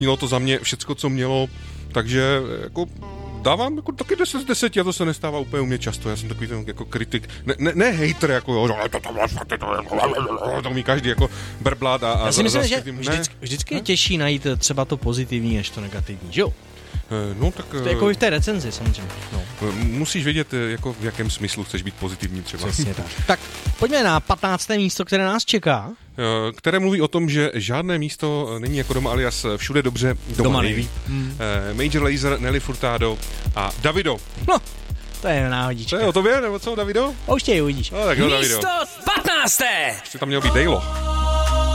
Mělo to za mě všecko, co mělo, takže jako dávám jako taky 10 z 10 a to se nestává úplně u mě často. Já jsem takový ten jako kritik, ne hejter, jako jo, to umí každý jako brblát a já si myslím, že vždycky je těžší najít třeba to pozitivní, než to negativní, že jo? No, tak... To je jako i v té recenzi, samozřejmě. No. Musíš vědět, jako v jakém smyslu chceš být pozitivní třeba. Přesně tak. Tak pojďme na 15. místo, které nás čeká. Které mluví o tom, že žádné místo není jako doma, alias všude dobře, doma nejví. Major Lazer, Nelly Furtado a Davido. No, to je náhodička. To je o tobě, nebo co, Davido? Pouštěj, uvidíš. No, tak jo, Davido. Místo 15. Ještě tam měl být Dejlo.